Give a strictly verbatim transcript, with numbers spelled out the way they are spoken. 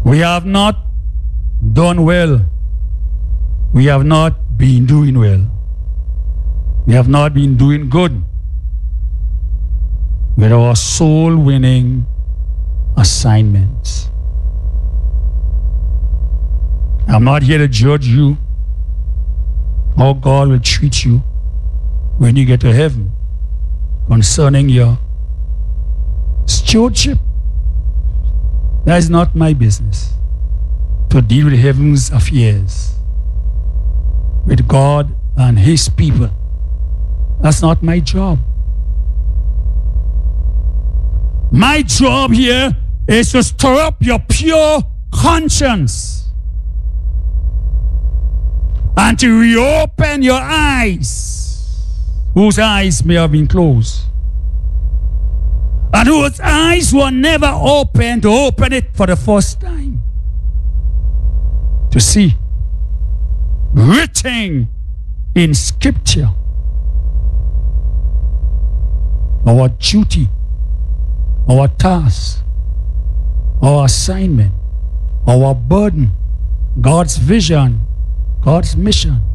We have not done well. We have not been doing well. We have not been doing good with our soul-winning assignments. I'm not here to judge you how God will treat you when you get to heaven concerning your stewardship. That is not my business to deal with heaven's affairs, with God and his people. That's not my job. My job here is to stir up your pure conscience and to reopen your eyes, whose eyes may have been closed, and whose eyes were never opened, to open it for the first time, to see written in Scripture our duty, our task, our assignment, our burden, God's vision, God's mission